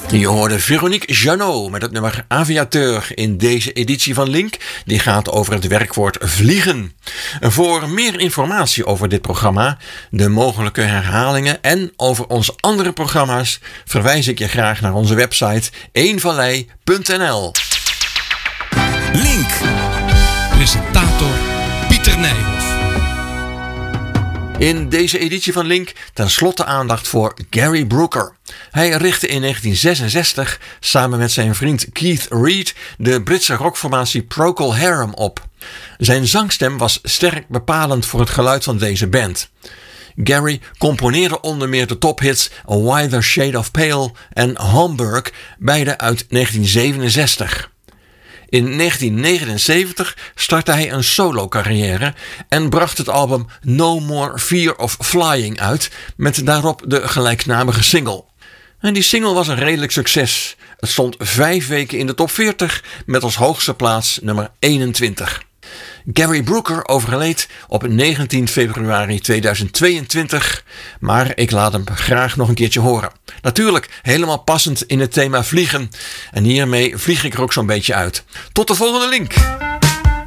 Je hoorde Veronique Jeannot met het nummer Aviateur in deze editie van Link. Die gaat over het werkwoord vliegen. Voor meer informatie over dit programma, de mogelijke herhalingen en over onze andere programma's verwijs ik je graag naar onze website eenvallei.nl. Link. Presentator Pieter Nijhoff. In deze editie van Link tenslotte aandacht voor Gary Brooker. Hij richtte in 1966 samen met zijn vriend Keith Reid de Britse rockformatie Procol Harum op. Zijn zangstem was sterk bepalend voor het geluid van deze band. Gary componeerde onder meer de tophits A Wider Shade of Pale en Hamburg, beide uit 1967. In 1979 startte hij een solo-carrière en bracht het album No More Fear of Flying uit met daarop de gelijknamige single. En die single was een redelijk succes. Het stond 5 weken in de top 40 met als hoogste plaats nummer 21. Gary Brooker overleed op 19 februari 2022, maar ik laat hem graag nog een keertje horen. Natuurlijk helemaal passend in het thema vliegen. En hiermee vlieg ik er ook zo'n beetje uit. Tot de volgende Link!